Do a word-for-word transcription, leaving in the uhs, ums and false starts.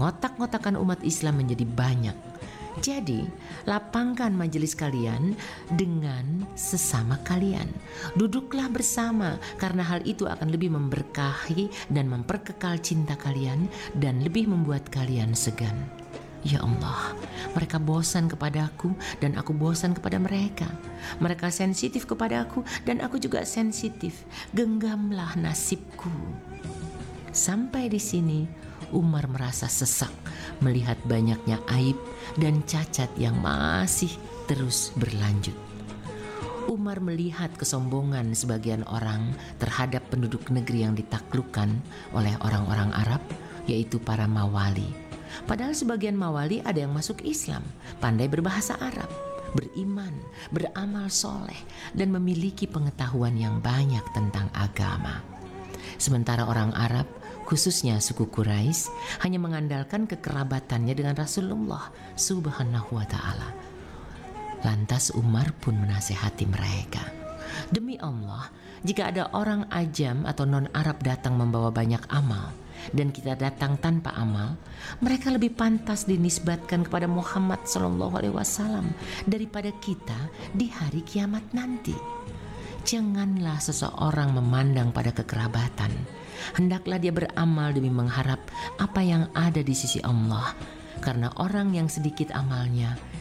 mengotak-ngotakan umat Islam menjadi banyak. Jadi, lapangkan majelis kalian dengan sesama kalian. Duduklah bersama, karena hal itu akan lebih memberkahi dan memperkekal cinta kalian dan lebih membuat kalian segan. Ya Allah, mereka bosan kepadaku dan aku bosan kepada mereka. Mereka sensitif kepadaku dan aku juga sensitif. Genggamlah nasibku. Sampai di sini, Umar merasa sesak melihat banyaknya aib dan cacat yang masih terus berlanjut. Umar melihat kesombongan sebagian orang terhadap penduduk negeri yang ditaklukkan oleh orang-orang Arab, yaitu para Mawali. Padahal sebagian Mawali ada yang masuk Islam, pandai berbahasa Arab, beriman, beramal soleh, dan memiliki pengetahuan yang banyak tentang agama. Sementara orang Arab, khususnya suku Quraisy, hanya mengandalkan kekerabatannya dengan Rasulullah Subhanahu wa ta'ala. Lantas Umar pun menasehati mereka, demi Allah, jika ada orang ajam atau non-Arab datang membawa banyak amal dan kita datang tanpa amal, mereka lebih pantas dinisbatkan kepada Muhammad sallallahu alaihi wasallam daripada kita di hari kiamat nanti. Janganlah seseorang memandang pada kekerabatan. Hendaklah dia beramal demi mengharap apa yang ada di sisi Allah, karena orang yang sedikit amalnya